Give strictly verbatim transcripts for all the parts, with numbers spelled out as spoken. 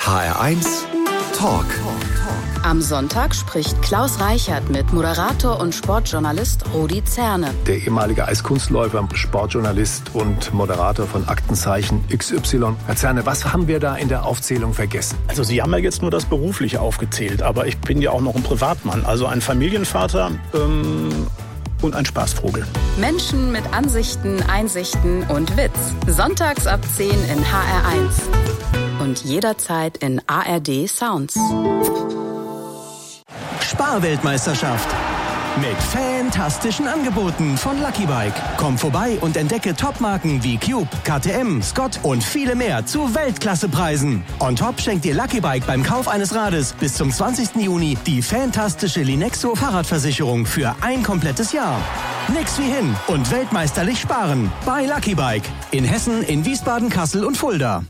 H R eins Talk. Am Sonntag spricht Klaus Reichert mit Moderator und Sportjournalist Rudi Zerne. Der ehemalige Eiskunstläufer, Sportjournalist und Moderator von Aktenzeichen X Y. Herr Zerne, was haben wir da in der Aufzählung vergessen? Also Sie haben ja jetzt nur das Berufliche aufgezählt, aber ich bin ja auch noch ein Privatmann, also ein Familienvater ähm, und ein Spaßvogel. Menschen mit Ansichten, Einsichten und Witz. Sonntags ab zehn in H R eins. Und jederzeit in A R D Sounds. Sparweltmeisterschaft. Mit fantastischen Angeboten von Lucky Bike. Komm vorbei und entdecke Topmarken wie Cube, K T M, Scott und viele mehr zu Weltklassepreisen. On top schenkt dir Lucky Bike beim Kauf eines Rades bis zum zwanzigsten Juni die fantastische Linexo Fahrradversicherung für ein komplettes Jahr. Nix wie hin und weltmeisterlich sparen bei Lucky Bike. In Hessen, in Wiesbaden, Kassel und Fulda.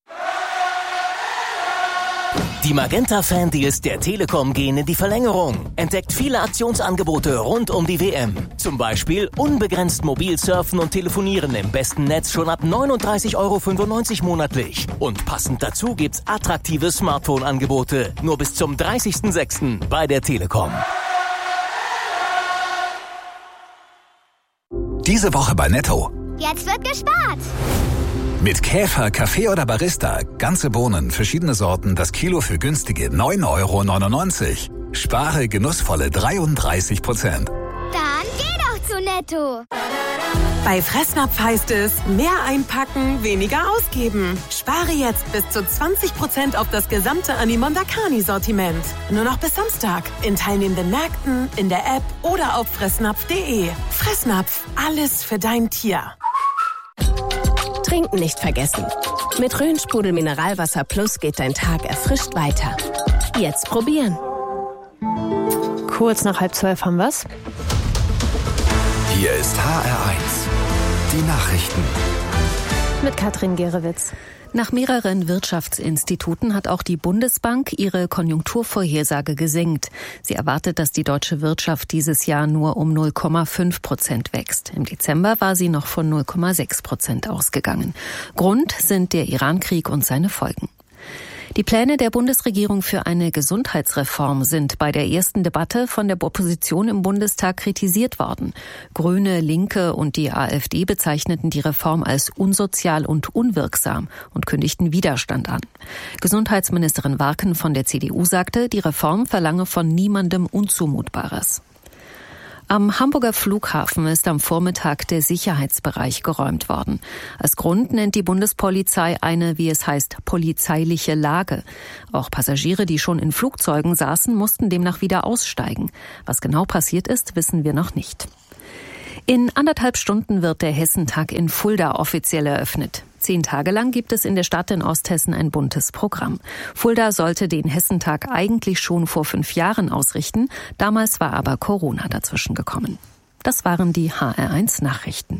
Die Magenta-Fan-Deals der Telekom gehen in die Verlängerung. Entdeckt viele Aktionsangebote rund um die W M. Zum Beispiel unbegrenzt mobil surfen und telefonieren im besten Netz schon ab neununddreißig Euro fünfundneunzig monatlich. Und passend dazu gibt's attraktive Smartphone-Angebote. Nur bis zum dreißigsten sechsten bei der Telekom. Diese Woche bei Netto. Jetzt wird gespart! Mit Käfer, Kaffee oder Barista. Ganze Bohnen, verschiedene Sorten, das Kilo für günstige neun Euro neunundneunzig. Spare genussvolle dreiunddreißig Prozent. Dann geh doch zu Netto! Bei Fressnapf heißt es, mehr einpacken, weniger ausgeben. Spare jetzt bis zu zwanzig Prozent auf das gesamte Animondakani-Sortiment. Nur noch bis Samstag. In teilnehmenden Märkten, in der App oder auf fressnapf punkt de. Fressnapf, alles für dein Tier. Trinken nicht vergessen. Mit Rhön-Sprudel Mineralwasser Plus geht dein Tag erfrischt weiter. Jetzt probieren. Kurz nach halb zwölf haben wir's. Hier ist H R eins. Die Nachrichten. Mit Katrin Gerewitz. Nach mehreren Wirtschaftsinstituten hat auch die Bundesbank ihre Konjunkturvorhersage gesenkt. Sie erwartet, dass die deutsche Wirtschaft dieses Jahr nur um null Komma fünf Prozent wächst. Im Dezember war sie noch von null Komma sechs Prozent ausgegangen. Grund sind der Irankrieg und seine Folgen. Die Pläne der Bundesregierung für eine Gesundheitsreform sind bei der ersten Debatte von der Opposition im Bundestag kritisiert worden. Grüne, Linke und die AfD bezeichneten die Reform als unsozial und unwirksam und kündigten Widerstand an. Gesundheitsministerin Warken von der C D U sagte, die Reform verlange von niemandem Unzumutbares. Am Hamburger Flughafen ist am Vormittag der Sicherheitsbereich geräumt worden. Als Grund nennt die Bundespolizei eine, wie es heißt, polizeiliche Lage. Auch Passagiere, die schon in Flugzeugen saßen, mussten demnach wieder aussteigen. Was genau passiert ist, wissen wir noch nicht. In anderthalb Stunden wird der Hessentag in Fulda offiziell eröffnet. Zehn Tage lang gibt es in der Stadt in Osthessen ein buntes Programm. Fulda sollte den Hessentag eigentlich schon vor fünf Jahren ausrichten. Damals war aber Corona dazwischen gekommen. Das waren die H R eins Nachrichten.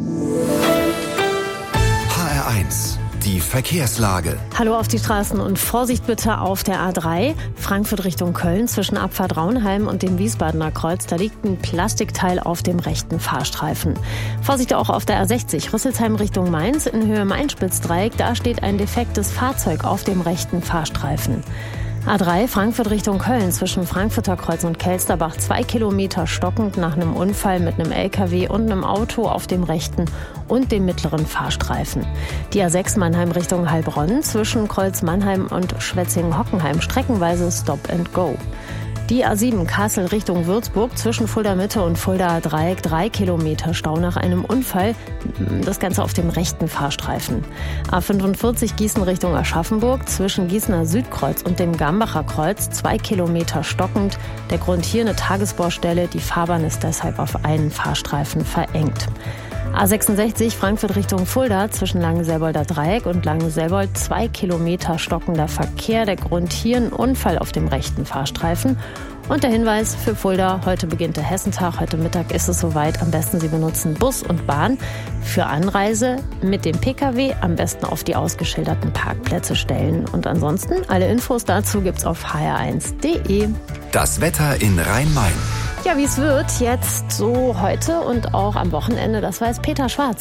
H R eins. Die Verkehrslage. Hallo auf die Straßen und Vorsicht bitte auf der A drei, Frankfurt Richtung Köln, zwischen Abfahrt Raunheim und dem Wiesbadener Kreuz. Da liegt ein Plastikteil auf dem rechten Fahrstreifen. Vorsicht auch auf der A sechzig, Rüsselsheim Richtung Mainz, in Höhe Main-Spitzdreieck. Da steht ein defektes Fahrzeug auf dem rechten Fahrstreifen. A drei, Frankfurt Richtung Köln, zwischen Frankfurter Kreuz und Kelsterbach, zwei Kilometer stockend nach einem Unfall mit einem L K W und einem Auto auf dem rechten und dem mittleren Fahrstreifen. Die A sechs Mannheim Richtung Heilbronn, zwischen Kreuz Mannheim und Schwetzingen-Hockenheim, streckenweise Stop and Go. Die A sieben Kassel Richtung Würzburg, zwischen Fulda Mitte und Fulda Dreieck, drei Kilometer Stau nach einem Unfall, das Ganze auf dem rechten Fahrstreifen. A fünfundvierzig Gießen Richtung Aschaffenburg, zwischen Gießener Südkreuz und dem Gambacher Kreuz, zwei Kilometer stockend. Der Grund hier eine Tagesbaustelle, die Fahrbahn ist deshalb auf einen Fahrstreifen verengt. A sechsundsechzig Frankfurt Richtung Fulda, zwischen Langenselbolder Dreieck und Langenselbold, zwei Kilometer stockender Verkehr. Der Grund hier ein Unfall auf dem rechten Fahrstreifen. Und der Hinweis für Fulda, heute beginnt der Hessentag, heute Mittag ist es soweit. Am besten Sie benutzen Bus und Bahn. Für Anreise mit dem P K W am besten auf die ausgeschilderten Parkplätze stellen. Und ansonsten, alle Infos dazu gibt's auf h r eins punkt de. Das Wetter in Rhein-Main. Ja, wie es wird jetzt so heute und auch am Wochenende, das weiß Peter Schwarz.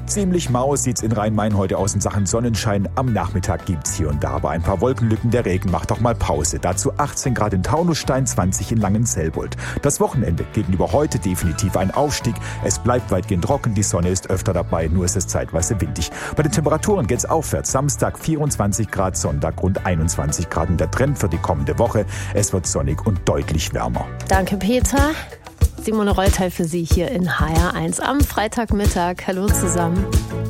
Ziemlich mau sieht's in Rhein-Main heute aus in Sachen Sonnenschein. Am Nachmittag gibt's hier und da aber ein paar Wolkenlücken. Der Regen macht auch mal Pause. Dazu achtzehn Grad in Taunusstein, zwanzig in Langenselbold. Das Wochenende gegenüber heute definitiv ein Aufstieg. Es bleibt weitgehend trocken, die Sonne ist öfter dabei, nur ist es zeitweise windig. Bei den Temperaturen geht's aufwärts. Samstag vierundzwanzig Grad, Sonntag rund einundzwanzig Grad. Und der Trend für die kommende Woche, es wird sonnig und deutlich wärmer. Danke, Peter. Simone Reuteil für Sie hier in H R eins am Freitagmittag. Hallo zusammen.